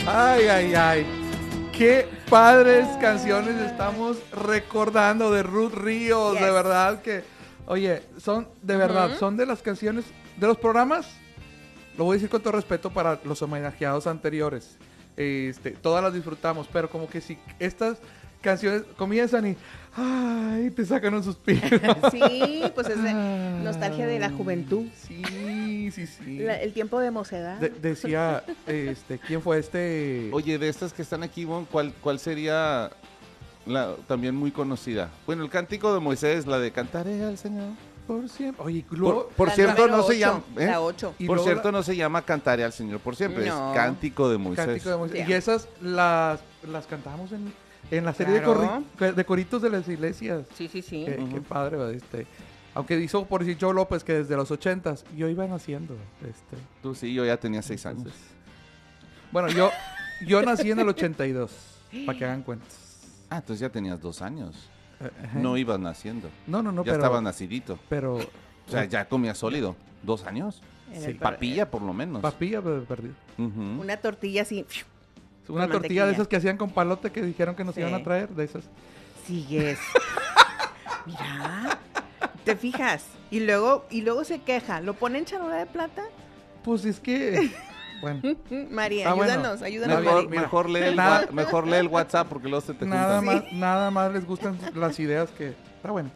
Ay, ay, ay. Qué padres canciones estamos recordando de Ruth Ríos. Yes. De verdad que, oye, son de verdad, son de las canciones, de los programas, lo voy a decir con todo respeto para los homenajeados anteriores. Todas las disfrutamos, pero como que si estas canciones comienzan y ay, te sacan un suspiro. Sí, pues es de nostalgia de la juventud. Sí, sí, sí. El tiempo de mocedad. Decía, ¿quién fue Oye, de estas que están aquí, Ivonne, ¿cuál sería la también muy conocida? Bueno, el Cántico de Moisés, la de Cantaré al Señor Por siempre. Oye, y luego, por La cierto, número no se 8, llama. La 8. y Por luego cierto, no se llama Cantaré al Señor por siempre, No. es Cántico de Moisés. Cántico de Moisés. Sí. Y esas las cantábamos en la serie Claro. de coritos de las iglesias. Sí, sí, sí. Qué padre, ¿verdad? Aunque hizo por decir Joe López que desde los 80s yo iba naciendo. Tú sí, yo ya tenía 6 años. Entonces, bueno, yo nací en el 82, para que hagan cuentas. Ah, entonces ya tenías 2 años. Ajá. No ibas naciendo. No, Ya pero estaba nacidito. pero O sea, ya comías sólido. 2 años. En sí. el Papilla, por lo menos. papilla perdido. Ujú. Una tortilla así. Una Con tortilla de mantequilla. esas que hacían con palote que dijeron que nos Sí. iban a traer, de esas. Sigues. Mira. ¿Te fijas? Y luego se queja. ¿Lo pone en charola de plata? Pues es que, bueno, María, Ah, bueno. ayúdanos, Mira, María. Mejor lee el WhatsApp porque luego se te juntan. nada más les gustan las ideas que... Está bueno.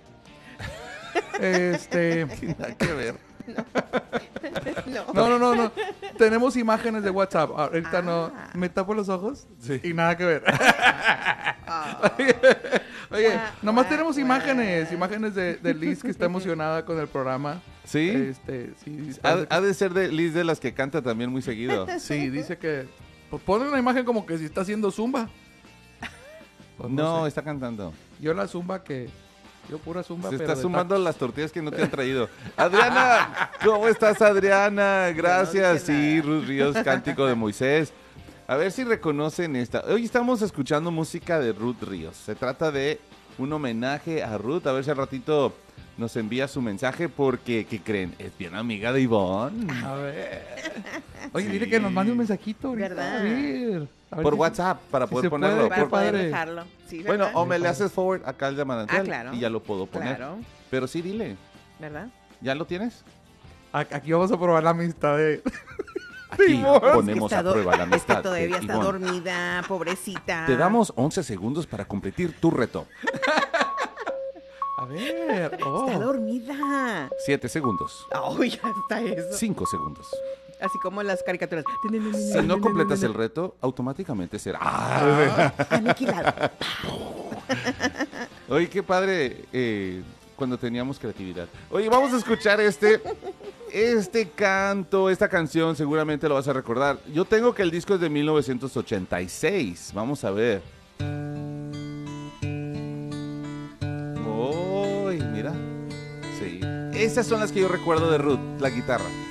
Nada que ver. No. Tenemos imágenes de WhatsApp. Ahorita no. Me tapo los ojos Sí. y nada que ver. Ah. Oye, nomás guau, tenemos guau. imágenes de Liz que está emocionada con el programa. ¿Sí? Sí, Ha de ser de Liz de las que canta también muy seguido. sí, dice que pues, pone una imagen como que si está haciendo zumba. Pues No, sé. está cantando. Yo la zumba que yo pura zumba, Se pero está de sumando las tortillas que no te han traído. Adriana, ¿cómo estás, Adriana? Gracias. No dije Sí, nada. Ruth Ríos, Cántico de Moisés. A ver si reconocen esta. Hoy estamos escuchando música de Ruth Ríos. Se trata de un homenaje a Ruth. A ver si al ratito nos envía su mensaje porque, ¿qué creen? Es bien amiga de Ivonne. A ver. Oye, Sí. dile que nos mande un mensajito ahorita. ¿Verdad? A ver Por si- WhatsApp, para si poder se ponerlo. puede, Para qué poder padre. dejarlo. Sí, Bueno, ¿verdad? o me le haces forward acá al de Manantial claro. y ya lo puedo poner. Claro, Pero sí, dile. ¿verdad? ¿Ya lo tienes? Aquí vamos a probar la amistad de... Aquí Ivonne. ponemos a prueba la Es que amistad. todavía de está Ivonne. dormida, pobrecita. Te damos 11 segundos para completar tu reto. A ver. Oh. Está dormida. 7 segundos. Ay, ya está eso. 5 segundos. Así como las caricaturas. Si no completas el reto, automáticamente será. Aniquilado. Oye, qué padre cuando teníamos creatividad. Oye, vamos a escuchar este canto, esta canción, seguramente lo vas a recordar. Yo tengo que el disco es de 1986. Vamos a ver. Uy, mira. Sí. Esas son las que yo recuerdo de Ruth, la guitarra.